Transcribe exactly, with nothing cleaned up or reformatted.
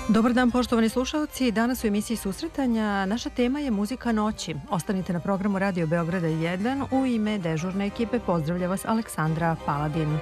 Dobar dan, poštovani slušalci. Danas u emisiji Susretanja naša tema je muzika noći. Ostanite na programu Radio Beograda jedan. U ime dežurne ekipe pozdravlja vas Aleksandra Paladin.